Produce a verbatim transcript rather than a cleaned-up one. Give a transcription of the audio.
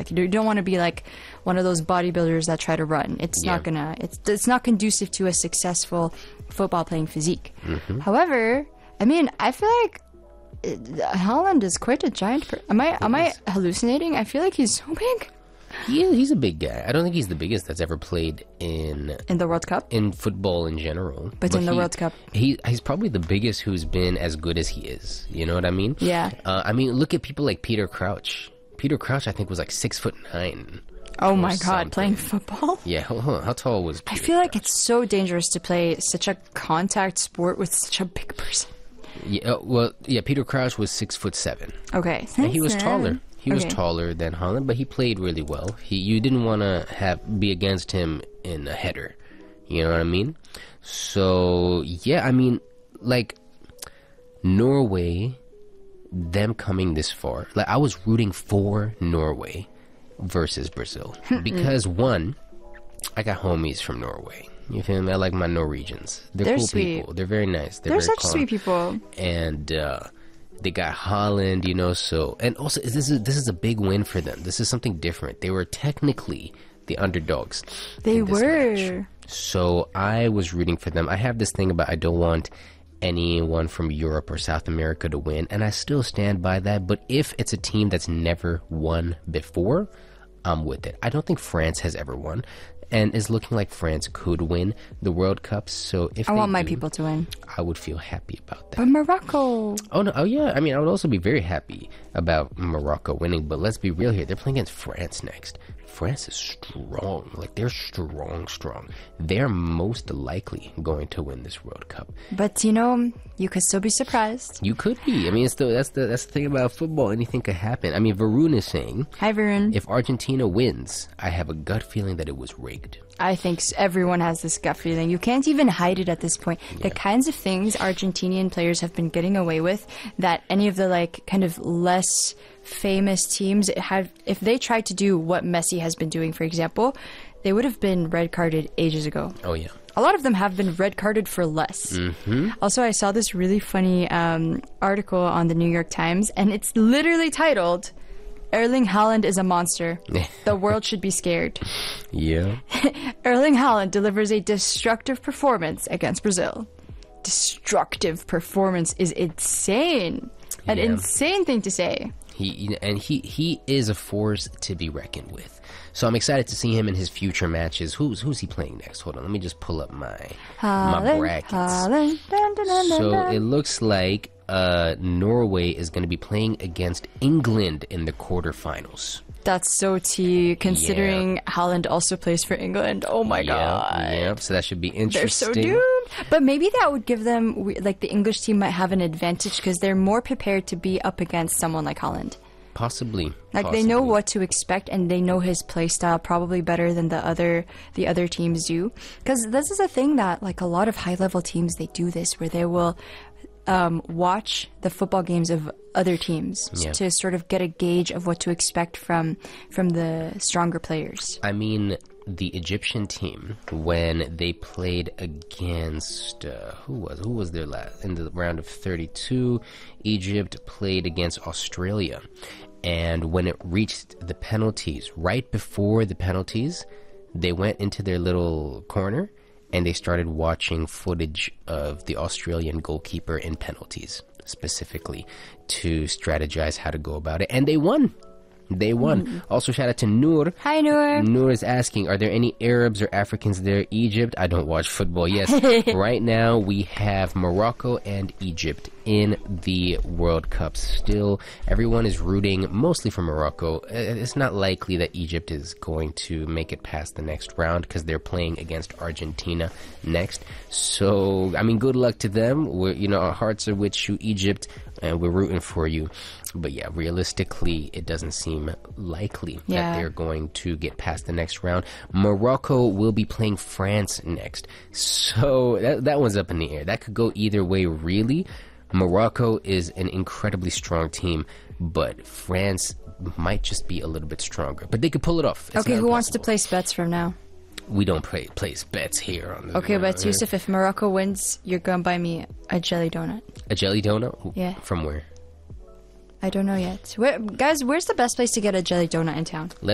Like you don't want to be like one of those bodybuilders that try to run. It's Yeah. not gonna. It's it's not conducive to a successful football playing physique. Mm-hmm. However, I mean, I feel like it, Haaland is quite a giant. Per- am I am I hallucinating? I feel like he's so big Yeah, he's a big guy. I don't think he's the biggest that's ever played in in the World Cup. in football in general. But in the he- World Cup. he he's probably the biggest who's been as good as he is. You know what I mean? Yeah. Uh, I mean, look at people like Peter Crouch. Peter Crouch, I think, was like six foot nine. Oh or my God, something. playing football. Yeah, hold on. How tall was? I Peter feel like Crouch? it's so dangerous to play such a contact sport with such a big person. Yeah, uh, well, yeah. Peter Crouch was six foot seven. Okay, And he was taller. He was Okay. taller than Holland, but he played really well. He, you didn't want to have be against him in a header. You know what I mean? So yeah, I mean, like Norway, them coming this far. Like I was rooting for Norway versus Brazil because one, I got homies from Norway. You feel me? I like my Norwegians. They're, They're cool sweet. people. They're very nice. They're, They're very such calm. sweet people. And uh, they got Holland, you know. So and also this is this is a big win for them. This is something different. They were technically the underdogs. They in this were. match. So I was rooting for them. I have this thing about I don't want anyone from Europe or South America to win, and I still stand by that. But if it's a team that's never won before, I'm with it. I don't think France has ever won, and it's looking like France could win the World Cup. So if I they want my do, people to win. I would feel happy about that. But Morocco. Oh no! Oh yeah. I mean, I would also be very happy about Morocco winning. But let's be real here. They're playing against France next. France is strong. Like they're strong, strong. They're most likely going to win this World Cup. But you know, you could still be surprised. You could be. I mean, it's the that's the that's the thing about football. Anything could happen. I mean, Varun is saying Hi, Varun. if Argentina wins, I have a gut feeling that it was rigged. I think s- everyone has this gut feeling. You can't even hide it at this point. The kinds of things Argentinian players have been getting away with that any of the like kind of less famous teams have, if they tried to do what Messi has been doing, for example, they would have been red carded ages ago. Oh yeah. A lot of them have been red carded for less. Mm-hmm. Also, I saw this really funny um, article on the New York Times, and it's literally titled, Erling Haaland is a monster. The world should be scared. Yeah. Erling Haaland delivers a destructive performance against Brazil. Destructive performance is insane. An Yeah. insane thing to say. He and he he is a force to be reckoned with. So I'm excited to see him in his future matches. Who's who's he playing next? Hold on, let me just pull up my my Haaland, brackets. Haaland, dun, dun, dun, dun, So dun. it looks like uh, Norway is going to be playing against England in the quarterfinals. That's so tea, considering Haaland also plays for England. Oh my Yeah, god. yeah. So that should be They're interesting. so doomed. But maybe that would give them, we- like the English team might have an advantage because they're more prepared to be up against someone like Haaland. Possibly. Like they know possibly. what to expect and they know his play style probably better than the other the other teams do. Because this is a thing that like a lot of high level teams, they do this where they will um, watch the football games of other teams Yeah. to sort of get a gauge of what to expect from from the stronger players. I mean, the Egyptian team when they played against uh, who was who was their last in the round of thirty-two, Egypt played against Australia, and when it reached the penalties, right before the penalties, they went into their little corner and they started watching footage of the Australian goalkeeper in penalties specifically to strategize how to go about it, and they won. They won. Also, shout out to Noor. Hi, Noor. Noor is asking, are there any Arabs or Africans there? Egypt? I don't watch football. Yes, right now we have Morocco and Egypt in the World Cup still. Everyone is rooting mostly for Morocco. Uh, It's not likely that Egypt is going to make it past the next round because they're playing against Argentina next. So, I mean, good luck to them. We're, you know, our hearts are with you, Egypt, and we're rooting for you. But yeah, realistically, it doesn't seem likely Yeah. that they're going to get past the next round. Morocco will be playing France next. So that, that one's up in the air. That could go either way, really. Morocco is an incredibly strong team, but France might just be a little bit stronger. But they could pull it off. It's Okay, not who wants to impossible. place bets from now? We don't play, place bets here. On the, Okay, but uh, Yusuf, if Morocco wins, you're going to buy me a jelly donut. A jelly donut? Yeah. From where? I don't know yet. Where, guys, where's the best place to get a jelly donut in town? Let